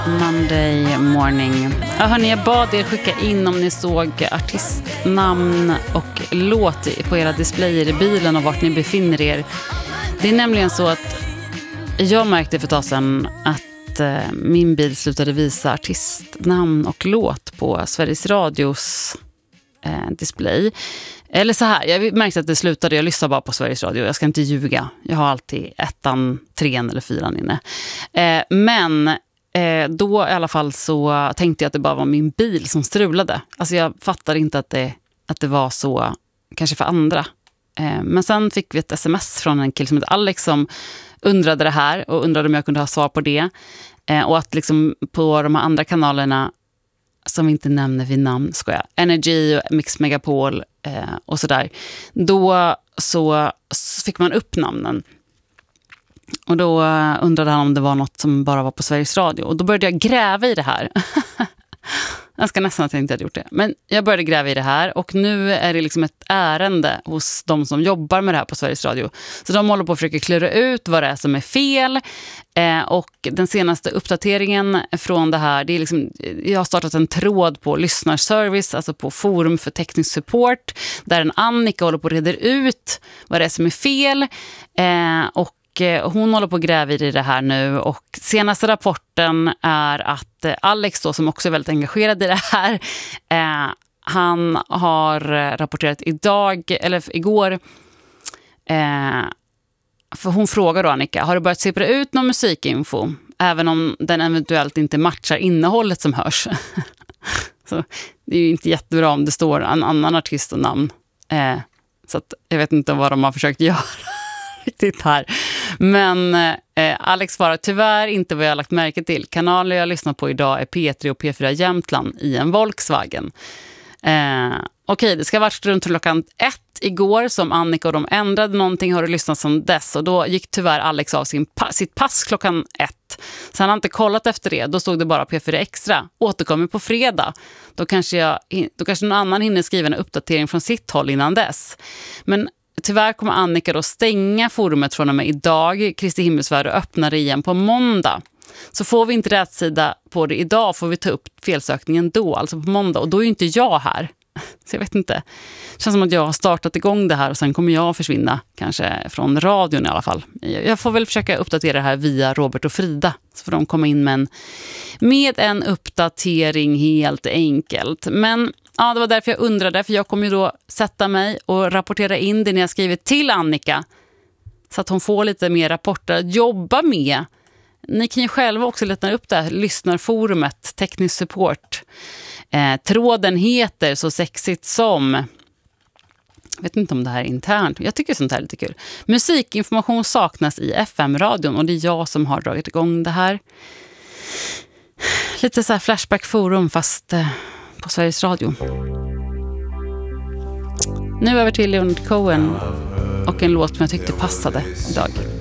Monday morning. Ja, hörni, jag bad er skicka in om ni såg artistnamn och låt på era displayer i bilen och vart ni befinner er. Det är nämligen så att jag märkte för ett tag sedan att min bil slutade visa artistnamn och låt på Sveriges Radios display. Eller så här, jag märkte att det slutade, jag lyssnar bara på Sveriges Radio, jag ska inte ljuga. Jag har alltid 1:an, 3:an eller 4:an inne. Men då i alla fall så tänkte jag att det bara var min bil som strulade. Alltså jag fattar inte att det var så kanske för andra. Men sen fick vi ett sms från en kille som heter Alex som undrade det här och undrade om jag kunde ha svar på det. Och att liksom på de här andra kanalerna som vi inte nämner vid namn, ska jag, Energy och Mix Megapol och sådär. Då så fick man upp namnen. Och då undrade han om det var något som bara var på Sveriges Radio. Och då började jag gräva i det här. Jag ska nästan att jag inte hade gjort det. Men jag började gräva i det här. Och nu är det liksom ett ärende hos de som jobbar med det här på Sveriges Radio. Så de håller på att försöka klura ut vad det är som är fel. Och den senaste uppdateringen från det här, det är liksom, jag har startat en tråd på lyssnarservice, alltså på forum för teknisk support. Där en Annika håller på att reda ut vad det är som är fel. Och hon håller på att gräva i det här nu, och senaste rapporten är att Alex då, som också är väldigt engagerad i det här, han har rapporterat igår, för hon frågar då Annika, har du börjat sippra ut någon musikinfo även om den eventuellt inte matchar innehållet som hörs? Så det är ju inte jättebra om det står en annan artist och namn, så att jag vet inte vad de har försökt göra riktigt här. Men Alex svarar tyvärr inte vad jag har lagt märke till. Kanaler jag lyssnar på idag är P3 och P4 Jämtland i en Volkswagen. Okej, det ska ha varit runt klockan 1 igår som Annika och de ändrade någonting. Har du lyssnat som dess? Och då gick tyvärr Alex av sitt pass klockan 1. Så han har inte kollat efter det. Då stod det bara P4 Extra. Återkommer på fredag. Då kanske någon annan hinner skriva en uppdatering från sitt håll innan dess. Men tyvärr kommer Annika då stänga forumet från och med idag. Kristi himmelsvärd, och öppnar det igen på måndag. Så får vi inte rätt sida på det idag, får vi ta upp felsökningen då, alltså på måndag. Och då är ju inte jag här. Så jag vet inte. Det känns som att jag har startat igång det här och sen kommer jag försvinna. Kanske från radion i alla fall. Jag får väl försöka uppdatera det här via Robert och Frida. Så får de komma in med en uppdatering helt enkelt. Men ja, det var därför jag undrade. För jag kommer ju då sätta mig och rapportera in det när jag skrivit till Annika. Så att hon får lite mer rapporter att jobba med. Ni kan ju själva också leta upp det här lyssnarforumet, teknisk support. Tråden heter så sexigt som, jag vet inte om det här är internt, jag tycker sånt här är lite kul. Musikinformation saknas i FM-radion, och det är jag som har dragit igång det här. Lite så här Flashback-forum fast på Sveriges Radio. Nu över till Leonard Cohen och en låt som jag tyckte passade idag.